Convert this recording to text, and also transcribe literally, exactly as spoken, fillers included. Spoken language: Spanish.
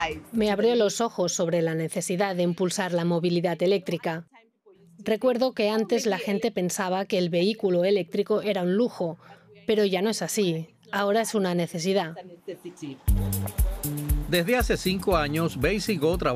Me abrió los ojos sobre la necesidad de impulsar la movilidad eléctrica. Recuerdo que antes la gente pensaba que el vehículo eléctrico era un lujo, pero ya no es así. Ahora es una necesidad. Desde hace cinco años, Basic Go trabaja